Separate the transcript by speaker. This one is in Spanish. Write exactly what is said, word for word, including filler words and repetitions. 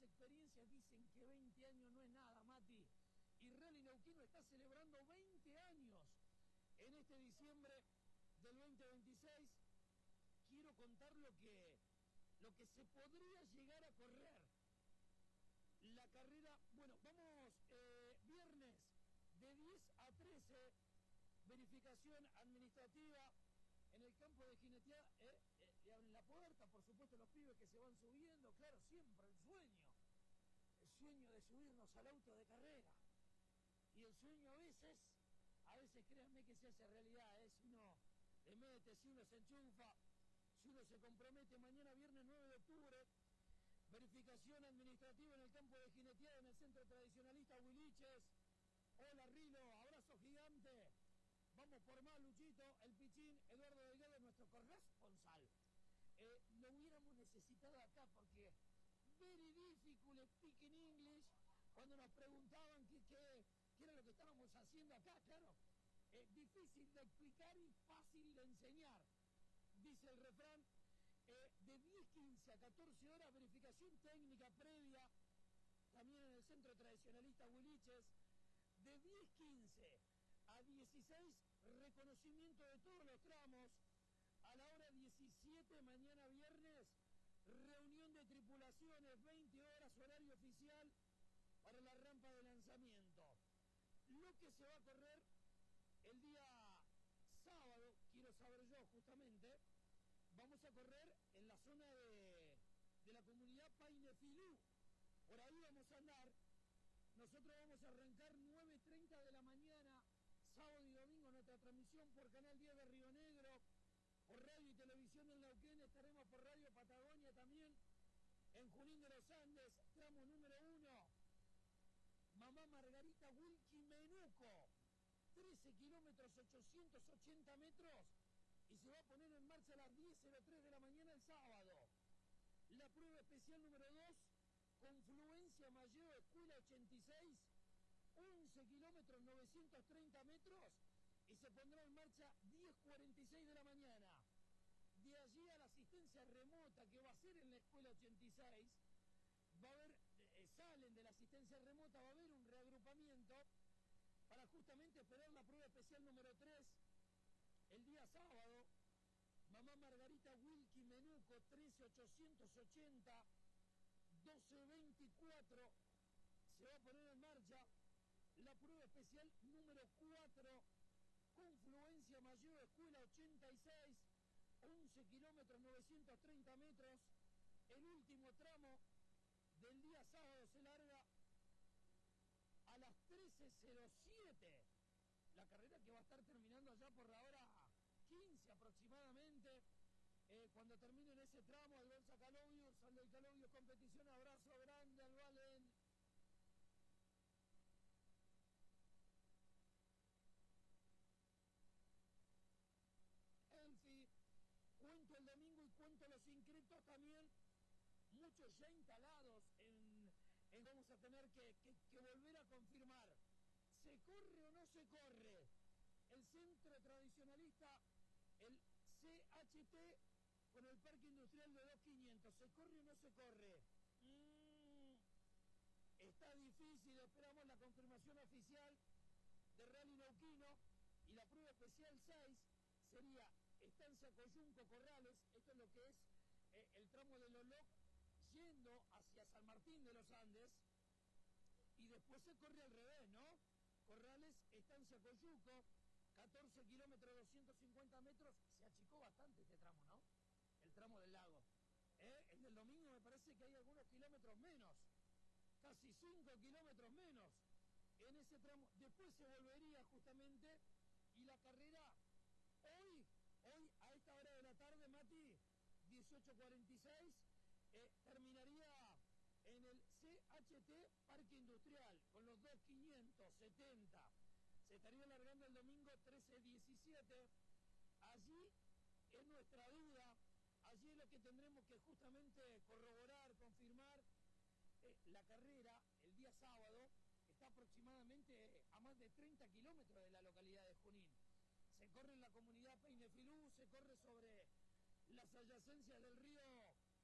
Speaker 1: experiencias dicen que veinte años no es nada, Mati. Y Rally Neuquino está celebrando veinte años en este diciembre del veinte veintiséis. Quiero contar lo que, lo que se podría llegar a correr. La carrera, bueno, vamos eh, viernes de diez a trece, verificación administrativa en el campo de jineteada. Eh, eh, le abren la puerta, por supuesto, los pibes que se van subiendo, claro, siempre el sueño, el sueño de subirnos al auto de carrera. Y el sueño a veces, a veces créanme que se hace realidad, ¿eh? Si uno le mete, si uno se enchufa, si uno se compromete. Mañana viernes nueve de octubre, verificación administrativa en el campo de jineteada en el centro tradicionalista Huiliches. Hola Rilo, abrazo gigante. Vamos por más, Luchito, el Pichín, Eduardo Delgado, nuestro corresponsal. Eh, lo hubiéramos necesitado acá porque very difficult speaking English. Cuando nos preguntaban qué, qué, qué era lo que estábamos haciendo acá, claro, eh, difícil de explicar y fácil de enseñar, dice el refrán. Eh, de diez quince a catorce horas, verificación técnica previa, también en el centro tradicionalista Huiliches. De diez quince a dieciséis, reconocimiento de todos los tramos. A la hora diecisiete, mañana viernes, reunión de tripulaciones, veinte horas, horario oficial para la rampa de lanzamiento. Lo que se va a correr el día sábado, quiero saber yo justamente, vamos a correr en la zona de, de la comunidad Painefilú. Por ahí vamos a andar. Nosotros vamos a arrancar nueve treinta de la mañana, sábado y domingo, nuestra transmisión por Canal diez de Río Negro, por radio y televisión del Neuquén. Estaremos por Radio Patagonia también, en Junín de los Andes, tramo número uno. Mamá Margarita Wilquimenuco, trece kilómetros, ochocientos ochenta metros, y se va a poner en marcha a las diez cero tres de la mañana el sábado. La prueba especial número dos, Confluencia Mayeo, Escuela ochenta y seis, once kilómetros, novecientos treinta metros, y se pondrá en marcha diez cuarenta y seis de la mañana. De allí a la asistencia remota que va a ser en la Escuela ochenta y seis, va a haber, eh, salen de la asistencia remota, va a haber un reagrupamiento para justamente esperar la prueba especial número tres, el día sábado. Mamá Margarita Wilquimenuco, trece ochocientos ochenta, doce veinticuatro, se va a poner en marcha la prueba especial número cuatro, Confluencia Mayeo, Escuela ochenta y seis, once kilómetros, novecientos treinta metros. El último tramo del día sábado se larga a las trece cero siete. La carrera que va a estar terminando allá por la hora quince aproximadamente. Eh, cuando terminen ese tramo, Alonso Calovius, Aldo Calovius competición, abrazo grande al Valen. Enfi, cuento el domingo y cuento los inscritos también, muchos ya instalados en, en vamos a tener que, que, que volver a confirmar, ¿se corre o no se corre? El centro tradicionalista, el C H T, con el parque industrial de dos mil quinientos, ¿se corre o no se corre? Mm, está difícil, esperamos la confirmación oficial de Rally Neuquino. Y la prueba especial seis sería Estancia Coyunco Corrales, esto es lo que es eh, el tramo de Loloc yendo hacia San Martín de los Andes, y después se corre al revés, ¿no? Corrales, Estancia Coyunco, catorce kilómetros, doscientos cincuenta metros, se achicó bastante este tramo, ¿no? El tramo del lago. ¿Eh? El del domingo me parece que hay algunos kilómetros menos, casi cinco kilómetros menos en ese tramo. Después se volvería justamente, y la carrera hoy, hoy a esta hora de la tarde, Mati, dieciocho cuarenta y seis, eh, terminaría en el C H T Parque Industrial con los dos mil quinientos setenta. Se estaría alargando el domingo trece diecisiete. Allí es nuestra duda, allí es lo que tendremos que justamente corroborar, confirmar. Eh, la carrera el día sábado está aproximadamente a más de treinta kilómetros de la localidad de Junín. Se corre en la comunidad Painefilú, se corre sobre las adyacencias del río